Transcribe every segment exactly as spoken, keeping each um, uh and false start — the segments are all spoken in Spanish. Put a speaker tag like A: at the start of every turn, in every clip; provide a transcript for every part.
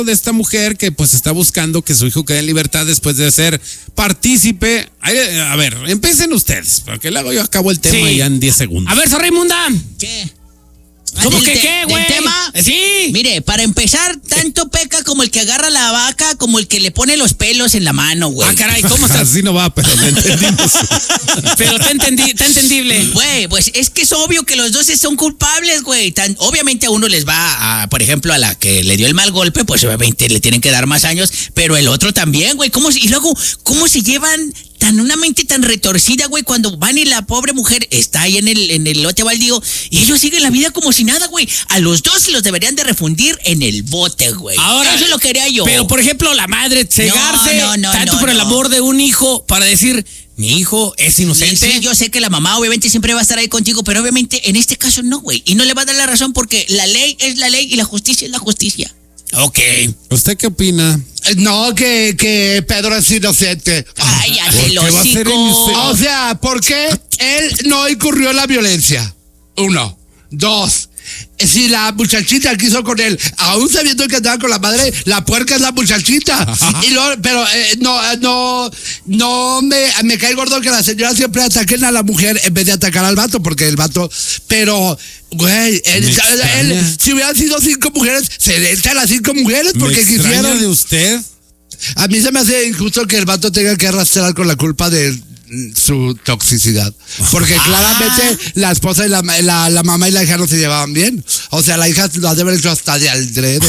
A: de esta mujer que pues está buscando que su hijo quede en libertad después de ser partícipe. A ver, empiecen ustedes, porque luego yo acabo el tema sí. ya en diez segundos.
B: A ver, Raimunda.
C: ¿Qué?
B: ¿Cómo que qué, güey?
C: ¿El tema?
B: Sí.
C: Mire, para empezar, tanto peca como el que agarra la vaca, como el que le pone los pelos en la mano, güey.
B: Ah, caray, ¿cómo estás?
A: Así no va, pero lo entendimos.
B: Pero está, entendi- está entendible.
C: Güey, pues es que es obvio que los dos son culpables, güey. Tan, obviamente a uno les va, a, por ejemplo, a la que le dio el mal golpe, pues obviamente le tienen que dar más años, pero el otro también, güey. ¿Cómo, y luego, ¿cómo se llevan tan una mente tan retorcida, güey, cuando van y la pobre mujer está ahí en el, en el lote baldío y ellos siguen la vida como si nada, güey? A los dos se los deberían de refundir en el bote, güey.
B: Ahora,
C: eso lo quería yo.
B: Pero, por ejemplo, la madre cegarse
C: no, no, no,
B: tanto
C: no,
B: por el
C: no.
B: amor de un hijo para decir, mi hijo es inocente.
C: Sí, yo sé que la mamá obviamente siempre va a estar ahí contigo, pero obviamente en este caso no, güey. Y no le va a dar la razón porque la ley es la ley y la justicia es la justicia.
B: Ok.
A: ¿Usted qué opina?
D: No, que, que Pedro es inocente.
C: Ay, ya se lo
A: ¿Por qué va a ser inocente?
D: O sea, ¿por qué él no incurrió en la violencia? Uno. Dos. Si la muchachita quiso con él, aún sabiendo que andaba con la madre, la puerca es la muchachita. Y lo, pero eh, no, no, no me, me cae gordo que la señora siempre ataquen a la mujer en vez de atacar al vato, porque el vato, pero, güey, él, él, si hubieran sido cinco mujeres, se le echan las cinco mujeres porque
A: ¿Me
D: quisieron.
A: de usted?
D: A mí se me hace injusto que el vato tenga que arrastrar con la culpa de su toxicidad. Porque claramente ah. la esposa y la, la, la mamá y la hija no se llevaban bien. O sea, la hija lo ha de haber hecho hasta de aldrede.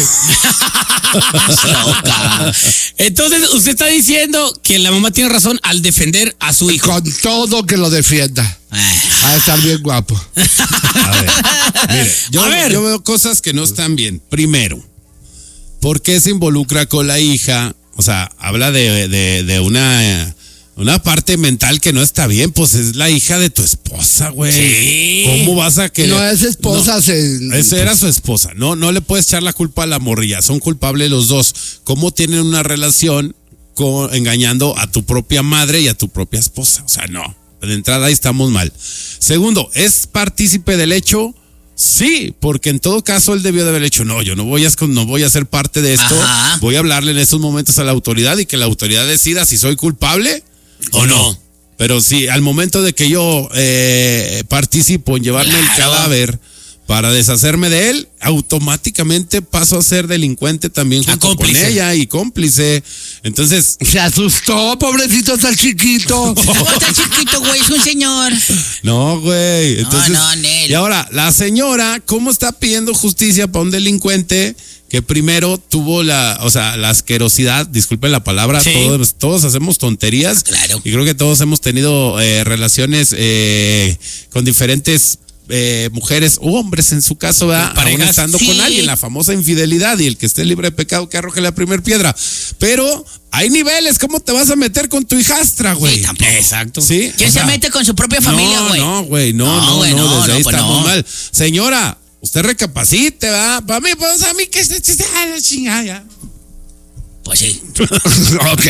B: Entonces, usted está diciendo que la mamá tiene razón al defender a su hijo.
D: Con todo que lo defienda. A estar bien guapo.
A: A ver, mire, yo,
B: a ver.
A: yo veo cosas que no están bien. Primero, ¿por qué se involucra con la hija? O sea, habla de, de, de una... Una parte mental que no está bien, pues es la hija de tu esposa, güey.
B: Sí.
A: ¿Cómo vas a querer?
D: No es esposa.
A: No,
D: se...
A: Esa era su esposa. No, no le puedes echar la culpa a la morrilla. Son culpables los dos. ¿Cómo tienen una relación con, engañando a tu propia madre y a tu propia esposa? O sea, no. De entrada ahí estamos mal. Segundo, ¿es partícipe del hecho? Sí, porque en todo caso él debió de haber hecho, no, yo no voy a, no voy a ser parte de esto. Ajá. Voy a hablarle en estos momentos a la autoridad y que la autoridad decida si soy culpable o no. Pero sí, al momento de que yo eh, participo en llevarme claro. el cadáver para deshacerme de él, automáticamente paso a ser delincuente también junto con ella y cómplice. Entonces...
D: Se asustó, pobrecito, está chiquito.
C: No está chiquito, güey, es un señor.
A: No, güey. Entonces,
C: no, no, Nel.
A: Y ahora, la señora, ¿cómo está pidiendo justicia para un delincuente que primero tuvo la, o sea, la asquerosidad, disculpen la palabra, sí. todos, todos hacemos tonterías.
C: Claro.
A: Y creo que todos hemos tenido eh, relaciones eh, con diferentes eh, mujeres u hombres en su caso, ¿verdad? Aún estando sí. con alguien, la famosa infidelidad, y el que esté libre de pecado que arroje la primer piedra. Pero hay niveles, ¿cómo te vas a meter con tu hijastra, güey?
C: Sí, tampoco.
B: Exacto.
A: ¿Sí?
C: ¿Quién
A: o
C: se
A: sea,
C: mete con su propia familia, güey?
A: No, güey, no, no, no,
C: güey,
A: no,
C: no,
A: desde
C: no,
A: ahí
C: pues
A: estamos
C: no.
A: mal. Señora, usted recapacite, ¿va? Para mí, pues a mí que se chingada ya.
C: Pues sí.
A: Ok.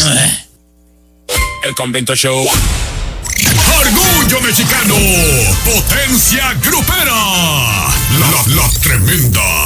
E: El Convento Show. Orgullo mexicano. Potencia grupera. La, la tremenda.